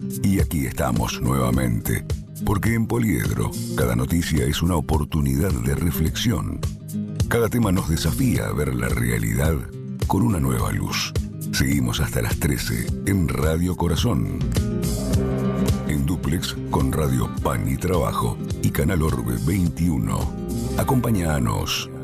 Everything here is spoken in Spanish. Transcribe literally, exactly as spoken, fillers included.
Y aquí estamos nuevamente, porque en Poliedro cada noticia es una oportunidad de reflexión. Cada tema nos desafía a ver la realidad con una nueva luz. Seguimos hasta las trece en Radio Corazón. En dúplex con Radio Pan y Trabajo y Canal Orbe veintiuno. Acompáñanos.